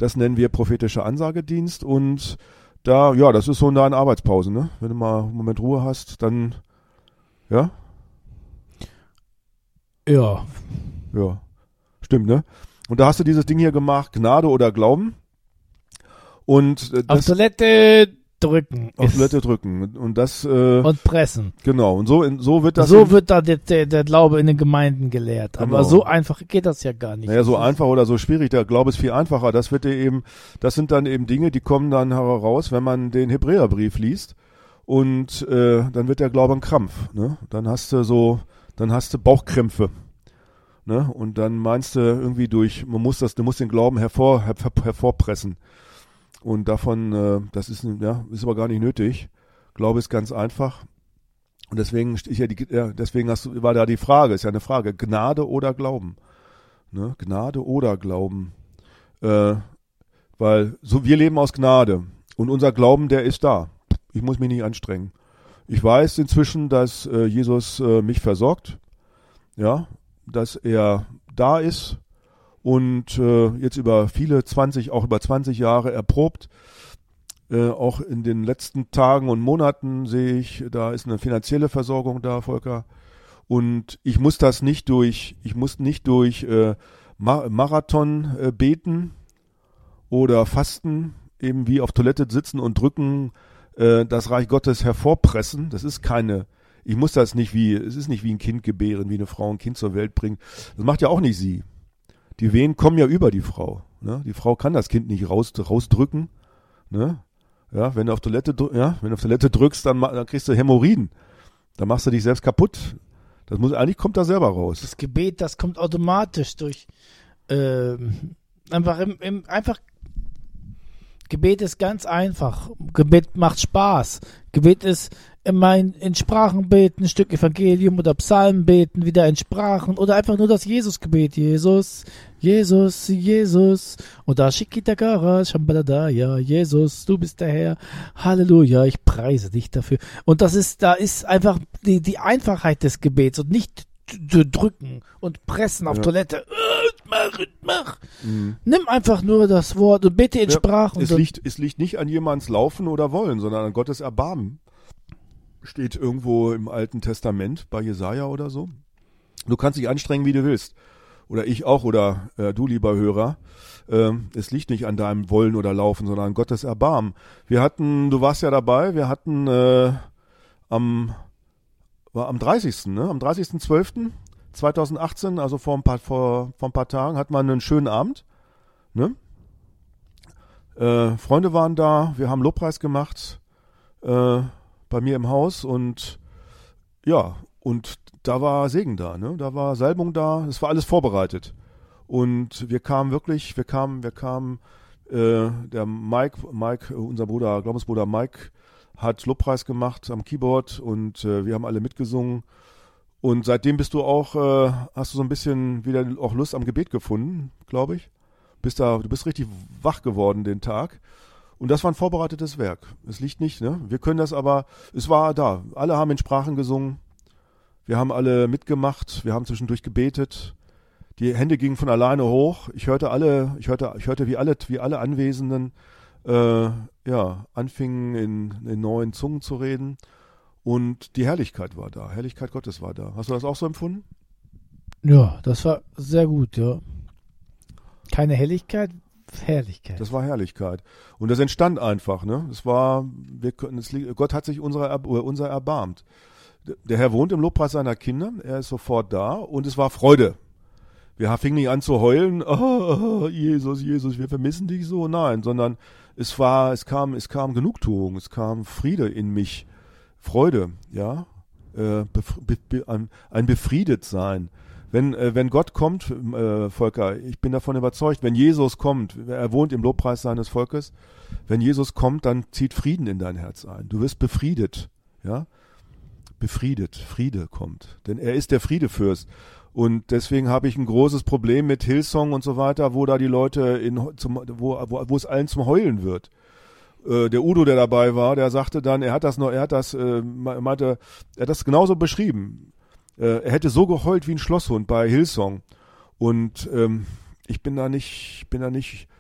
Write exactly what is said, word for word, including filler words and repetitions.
Das nennen wir prophetischer Ansagedienst und da, ja, das ist so in deiner Arbeitspause, ne? Wenn du mal einen Moment Ruhe hast, dann, ja? Ja. Ja, stimmt, ne? Und da hast du dieses Ding hier gemacht, Gnade oder Glauben. Und äh, das, auf Toilette drücken. Auf Toilette drücken. Und das äh, und pressen. Genau. Und so, so wird das. So wird da der, der, der Glaube in den Gemeinden gelehrt. Genau. Aber so einfach geht das ja gar nicht. Naja, so einfach oder so schwierig. Der Glaube ist viel einfacher. Das wird dir eben, das sind dann eben Dinge, die kommen dann heraus, wenn man den Hebräerbrief liest. Und äh, dann wird der Glaube ein Krampf. Ne? Dann hast du so, dann hast du Bauchkrämpfe. Ne? Und dann meinst du irgendwie durch, man muss das, du musst den Glauben hervor, her, hervorpressen. Und davon, äh, das ist, ja, ist aber gar nicht nötig. Glaube ist ganz einfach. Und deswegen, ich ja die, ja, deswegen hast du, war da die Frage, ist ja eine Frage, Gnade oder Glauben. Ne? Gnade oder Glauben. Äh, weil so wir leben aus Gnade. Und unser Glauben, der ist da. Ich muss mich nicht anstrengen. Ich weiß inzwischen, dass äh, Jesus äh, mich versorgt. Ja, dass er da ist. Und äh, jetzt über viele zwanzig, auch über zwanzig Jahre erprobt. Äh, auch in den letzten Tagen und Monaten sehe ich, da ist eine finanzielle Versorgung da, Volker. Und ich muss das nicht durch, ich muss nicht durch äh, Ma- Marathon äh, beten oder fasten, eben wie auf Toilette sitzen und drücken, äh, das Reich Gottes hervorpressen. Das ist keine, ich muss das nicht wie, es ist nicht wie ein Kind gebären, wie eine Frau ein Kind zur Welt bringt. Das macht ja auch nicht sie. Die Wehen kommen ja über die Frau. Ne? Die Frau kann das Kind nicht raus, rausdrücken. Ne? Ja, wenn du auf Toilette, ja, wenn du auf Toilette drückst, dann, dann kriegst du Hämorrhoiden. Dann machst du dich selbst kaputt. Das muss, eigentlich kommt da selber raus. Das Gebet, das kommt automatisch durch, ähm, einfach, im, im, einfach, Gebet ist ganz einfach. Gebet macht Spaß. Gebet ist immer in, in Sprachen beten, ein Stück Evangelium oder Psalmen beten, wieder in Sprachen oder einfach nur das Jesusgebet. Jesus, Jesus, Jesus. Und da Shikitakara, Shambadada, ja, Jesus, du bist der Herr. Halleluja, ich preise dich dafür. Und das ist, da ist einfach die, die Einfachheit des Gebets und nicht drücken und pressen auf ja. Toilette. Mach, mach. Mhm. Nimm einfach nur das Wort und bete in ja, Sprachen. Es liegt, es liegt nicht an jemands Laufen oder Wollen, sondern an Gottes Erbarmen. Steht irgendwo im Alten Testament bei Jesaja oder so. Du kannst dich anstrengen, wie du willst. Oder ich auch oder äh, du, lieber Hörer. Äh, es liegt nicht an deinem Wollen oder Laufen, sondern an Gottes Erbarmen. Wir hatten, du warst ja dabei, wir hatten äh, am war am dreißigsten Ne? Am dreißigsten zwölften zweitausendachtzehn, also vor ein paar, vor, vor ein paar Tagen, hatten wir einen schönen Abend. Ne? Äh, Freunde waren da, wir haben Lobpreis gemacht äh, bei mir im Haus und ja, und da war Segen da, ne? Da war Salbung da, es war alles vorbereitet. Und wir kamen wirklich, wir kamen, wir kamen, äh, der Mike, Mike, unser Bruder, Glaubensbruder Mike, hat Lobpreis gemacht am Keyboard und äh, wir haben alle mitgesungen. Und seitdem bist du auch, äh, hast du so ein bisschen wieder auch Lust am Gebet gefunden, glaube ich. Bist da, du bist richtig wach geworden den Tag. Und das war ein vorbereitetes Werk. Es liegt nicht, ne? Wir können das aber, es war da. Alle haben in Sprachen gesungen. Wir haben alle mitgemacht. Wir haben zwischendurch gebetet. Die Hände gingen von alleine hoch. Ich hörte alle, ich hörte, ich hörte wie alle, wie alle Anwesenden, äh, ja, anfingen in, in neuen Zungen zu reden. Und die Herrlichkeit war da. Herrlichkeit Gottes war da. Hast du das auch so empfunden? Ja, das war sehr gut, ja. Keine Helligkeit, Herrlichkeit. Das war Herrlichkeit. Und das entstand einfach, ne? Es war, wir können, es, Gott hat sich unser, unser erbarmt. Der Herr wohnt im Lobpreis seiner Kinder. Er ist sofort da und es war Freude. Wir fingen nicht an zu heulen. Oh, oh, Jesus, Jesus, wir vermissen dich so. Nein, sondern es war, es kam, es kam Genugtuung. Es kam Friede in mich. Freude, ja, äh, bef- be- be- ein, ein Befriedetsein. Wenn, äh, wenn Gott kommt, äh, Volker, ich bin davon überzeugt, wenn Jesus kommt, er wohnt im Lobpreis seines Volkes, wenn Jesus kommt, dann zieht Frieden in dein Herz ein. Du wirst befriedet, ja, befriedet, Friede kommt, denn er ist der Friedefürst. Und deswegen habe ich ein großes Problem mit Hillsong und so weiter, wo da die Leute in, zum, wo, wo, wo es allen zum Heulen wird. Der Udo, der dabei war, der sagte dann, er hat das noch, er hat das, äh, meinte, er hat das genauso beschrieben. Äh, er hätte so geheult wie ein Schlosshund bei Hillsong. Und ähm, ich bin da nicht, bin da nicht